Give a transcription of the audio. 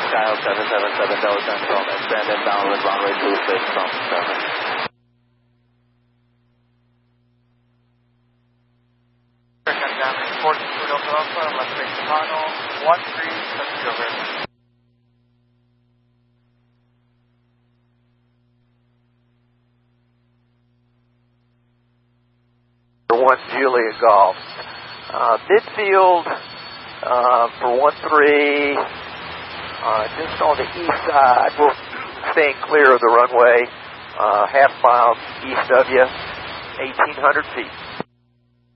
Kyle 777 Delta Control, extend and downwind runway 26 from 7. Port Philadelphia Alpha, left base Toronto, 13, over. 1 Julia Golf. Midfield for 1-3, just on the east side. We're staying clear of the runway, half mile east of you, 1,800 feet.